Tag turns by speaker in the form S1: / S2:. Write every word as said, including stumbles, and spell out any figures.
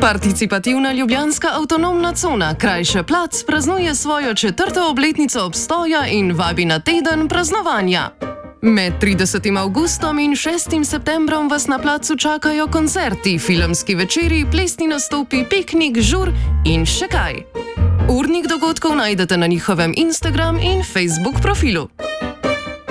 S1: Participativna ljubljanska avtonomna cona Krajše plac praznuje svojo četrto obletnico obstoja in vabi na teden praznovanja. Med tridesetim avgustom in šestim septembrom vas na placu čakajo koncerti, filmski večeri, plesni nastopi, piknik, žur in še kaj. Urnik dogodkov najdete na njihovem Instagram in Facebook profilu.